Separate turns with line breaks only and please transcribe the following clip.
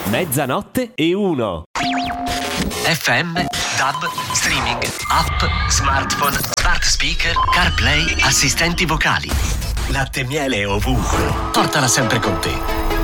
00
FM, DAB, streaming, app, smartphone, smart speaker, CarPlay, assistenti vocali. Latte e miele ovunque. Portala sempre con te.